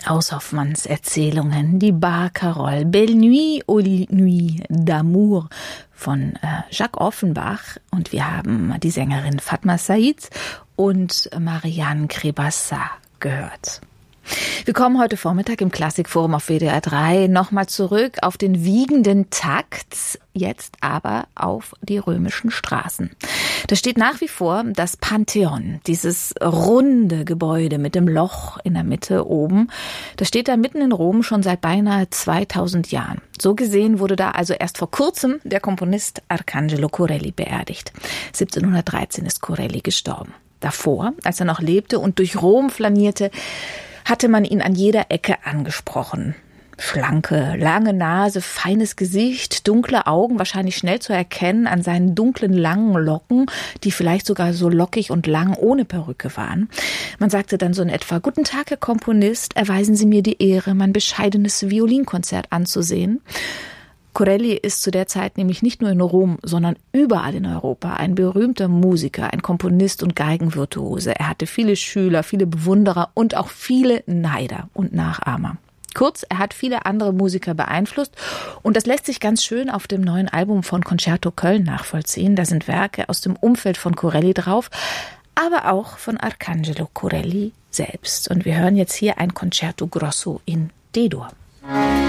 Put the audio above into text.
Aus Hoffmanns Erzählungen, die Barcarolle, Belle Nuit aux Nuits d'amour von Jacques Offenbach. Und wir haben die Sängerin Fatma Said und Marianne Krébassa gehört. Wir kommen heute Vormittag im Klassikforum auf WDR 3 nochmal zurück auf den wiegenden Takt, jetzt aber auf die römischen Straßen. Da steht nach wie vor das Pantheon, dieses runde Gebäude mit dem Loch in der Mitte oben. Das steht da mitten in Rom schon seit beinahe 2000 Jahren. So gesehen wurde da also erst vor kurzem der Komponist Arcangelo Corelli beerdigt. 1713 ist Corelli gestorben. Davor, als er noch lebte und durch Rom flanierte, hatte man ihn an jeder Ecke angesprochen. Schlanke, lange Nase, feines Gesicht, dunkle Augen, wahrscheinlich schnell zu erkennen an seinen dunklen, langen Locken, die vielleicht sogar so lockig und lang ohne Perücke waren. Man sagte dann so in etwa: Guten Tag, Herr Komponist, erweisen Sie mir die Ehre, mein bescheidenes Violinkonzert anzusehen. Corelli ist zu der Zeit nämlich nicht nur in Rom, sondern überall in Europa ein berühmter Musiker, ein Komponist und Geigenvirtuose. Er hatte viele Schüler, viele Bewunderer und auch viele Neider und Nachahmer. Kurz, er hat viele andere Musiker beeinflusst und das lässt sich ganz schön auf dem neuen Album von Concerto Köln nachvollziehen. Da sind Werke aus dem Umfeld von Corelli drauf, aber auch von Arcangelo Corelli selbst. Und wir hören jetzt hier ein Concerto Grosso in D-Dur.